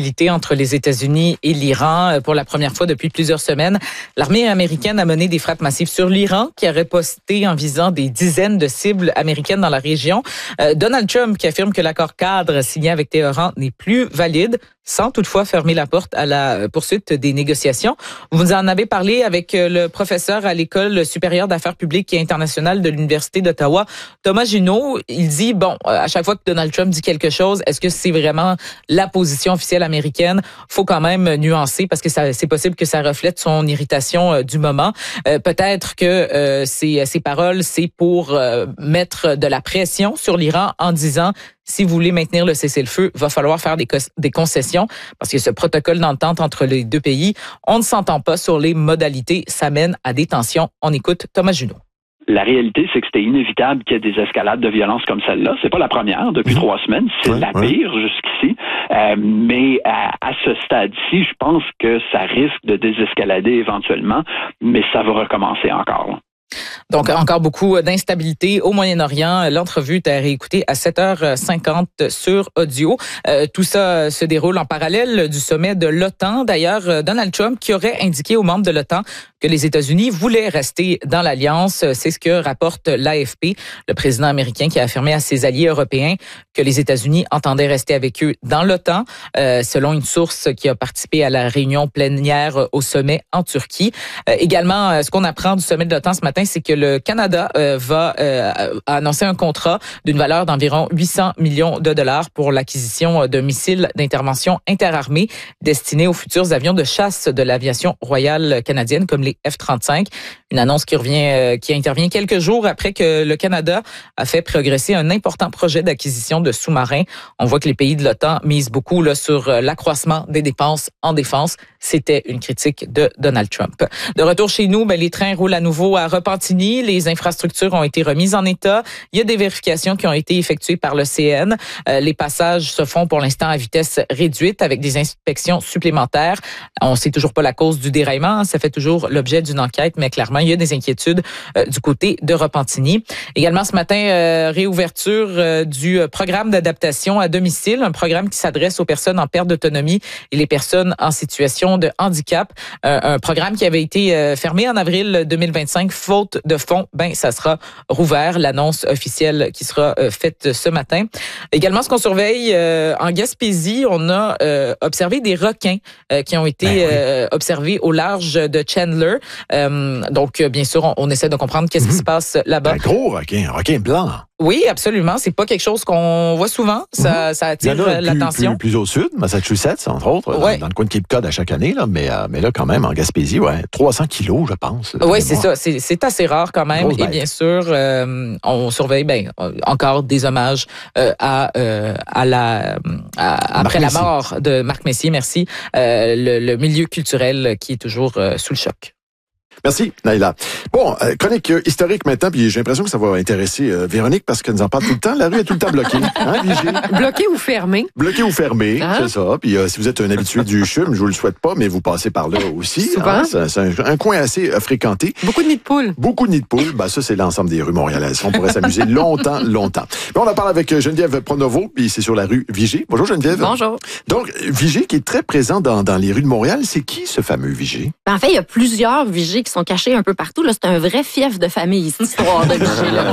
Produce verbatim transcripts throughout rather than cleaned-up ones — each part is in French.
hostilités entre les États-Unis et l'Iran. Pour la première fois depuis plusieurs semaines, l'armée américaine a mené des frappes massives sur l'Iran, qui a riposté en visant des dizaines de cibles américaines dans la région. Euh, Donald Trump qui affirme que l'accord cadre signé avec Téhéran n'est plus valide, sans toutefois fermer la porte à la poursuite des négociations. Vous en avez parlé avec le professeur à l'École supérieure d'affaires publiques et internationales de l'Université d'Ottawa, Thomas Junot. Il dit, bon, à chaque fois que Donald Trump dit quelque chose, est-ce que c'est vraiment la position officielle américaine? Faut quand même nuancer parce que ça, c'est possible que ça reflète son irritation euh, du moment. Euh, peut-être que euh, ces, ces paroles, c'est pour euh, mettre de la pression sur l'Iran en disant, si vous voulez maintenir le cessez-le-feu, va falloir faire des, cos- des concessions parce que ce protocole d'entente entre les deux pays, on ne s'entend pas sur les modalités, ça mène à des tensions. On écoute Thomas Junot. La réalité, c'est que c'était inévitable qu'il y ait des escalades de violence comme celle-là. C'est pas la première depuis mmh. trois semaines, c'est ouais, la pire ouais. jusqu'ici. Euh, mais à, à ce stade-ci, je pense que ça risque de désescalader éventuellement, mais ça va recommencer encore. Là. Donc, encore beaucoup d'instabilité au Moyen-Orient. L'entrevue est à réécouter à sept heures cinquante sur audio. Euh, tout ça se déroule en parallèle du sommet de l'OTAN. D'ailleurs, Donald Trump qui aurait indiqué aux membres de l'OTAN que les États-Unis voulaient rester dans l'Alliance. C'est ce que rapporte l'A F P, le président américain qui a affirmé à ses alliés européens que les États-Unis entendaient rester avec eux dans l'OTAN, euh, selon une source qui a participé à la réunion plénière au sommet en Turquie. Euh, également, ce qu'on apprend du sommet de l'OTAN ce matin, c'est que le Canada euh, va euh, annoncer un contrat d'une valeur d'environ huit cents millions de dollars pour l'acquisition de missiles d'intervention interarmées destinés aux futurs avions de chasse de l'aviation royale canadienne, comme les F trente-cinq. Une annonce qui revient, euh, qui intervient quelques jours après que le Canada a fait progresser un important projet d'acquisition de sous-marins. On voit que les pays de l'OTAN misent beaucoup là, sur l'accroissement des dépenses en défense. C'était une critique de Donald Trump. De retour chez nous, ben, les trains roulent à nouveau à Repentigny. Les infrastructures ont été remises en état. Il y a des vérifications qui ont été effectuées par le C N. Euh, les passages se font pour l'instant à vitesse réduite avec des inspections supplémentaires. On ne sait toujours pas la cause du déraillement. Ça fait toujours l'objet d'une enquête, mais clairement, il y a des inquiétudes euh, du côté de Repentigny. Également, ce matin, euh, réouverture euh, du programme d'adaptation à domicile, un programme qui s'adresse aux personnes en perte d'autonomie et les personnes en situation de handicap. Euh, un programme qui avait été euh, fermé en avril deux mille vingt-cinq, faute de fonds. Ben, ça sera rouvert. L'annonce officielle qui sera euh, faite ce matin. Également, ce qu'on surveille euh, en Gaspésie, on a euh, observé des requins euh, qui ont été ben oui. euh, observés au large de Chandler. Euh, donc, bien sûr, on, on essaie de comprendre qu'est-ce mmh. qui se passe là-bas. Un gros requin, un requin blanc. Oui, absolument. C'est pas quelque chose qu'on voit souvent. Ça, mmh. ça attire plus, l'attention. Plus, plus au sud, Massachusetts, entre autres, ouais. dans, dans le coin de Cape Cod à chaque année, là, mais, euh, mais là, quand même, en Gaspésie, ouais, trois cents kilos, je pense. Oui, c'est ça. C'est, c'est assez rare quand même. Et bien sûr, euh, on surveille ben, encore des hommages euh, à, euh, à la à, après la mort de Marc Messier, merci, euh, le, le milieu culturel qui est toujours euh, sous le choc. Merci, Naïla. Bon, euh, chronique euh, historique maintenant, puis j'ai l'impression que ça va intéresser euh, Véronique parce qu'elle nous en parle tout le temps. La rue est tout le temps bloquée. Hein, Vigée? Bloquée ou fermée? Bloquée ou fermée, ah. c'est ça. Puis euh, si vous êtes un habitué du C H U M, je vous le souhaite pas, mais vous passez par là aussi. Souvent. Hein, c'est, c'est un, un coin assez euh, fréquenté. Beaucoup de nids de poules. Beaucoup de nids de poules. Ben, ça, c'est l'ensemble des rues montréalaises. On pourrait s'amuser longtemps, longtemps. Bon, on en parle avec Geneviève Pronovo, puis c'est sur la rue Vigée. Bonjour, Geneviève. Bonjour. Donc, Vigée, qui est très présent dans, dans les rues de Montréal, c'est qui ce fameux Vigée? Ben, en fait, il y a plusieurs Vigées qui sont cachés un peu partout. Là, c'est un vrai fief de famille, cette histoire de Vigée. Là.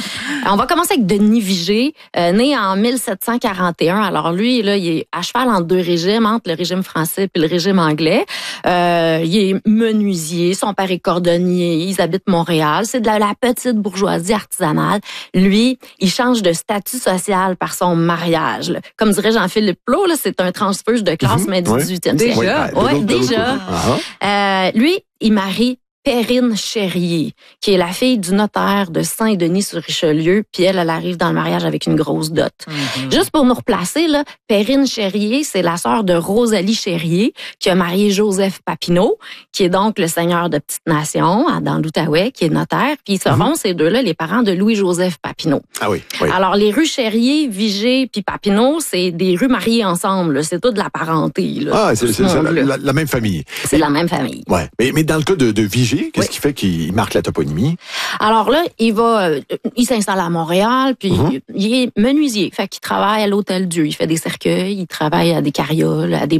On va commencer avec Denis Vigée, euh, né en mille sept cent quarante et un. Alors lui, là, il est à cheval entre deux régimes, entre le régime français et le régime anglais. Euh, il est menuisier, son père est cordonnier, ils habitent Montréal. C'est de la, la petite bourgeoisie artisanale. Lui, il change de statut social par son mariage. Là. Comme dirait Jean-Philippe Plot, là, c'est un transfuge de classe, mm-hmm. mais du dix-huitième siècle. Déjà? Oui, ouais, déjà. Uh-huh. Euh, lui, il marie Perrine Chérier, qui est la fille du notaire de Saint-Denis-sur-Richelieu, puis elle, elle arrive dans le mariage avec une grosse dot. Mm-hmm. Juste pour nous replacer, là, Perrine Chérier, c'est la sœur de Rosalie Chérier, qui a marié Joseph Papineau, qui est donc le seigneur de Petite-Nation, dans l'Outaouais, qui est notaire, puis ils seront, mm-hmm. ces deux-là, les parents de Louis-Joseph Papineau. Ah oui, oui. Alors, les rues Chérier, Vigée, puis Papineau, c'est des rues mariées ensemble, là. C'est toute de la parenté, là. Ah, c'est, c'est, c'est la, la, la même famille. C'est Et, la même famille. Ouais. Mais, mais dans le cas de, de Vigée, qu'est-ce oui. qui fait qu'il marque la toponymie? Alors là, il va, euh, il s'installe à Montréal, puis mm-hmm. il est menuisier. Fait qu'il travaille à l'Hôtel Dieu. Il fait des cercueils, il travaille à des carrioles, à des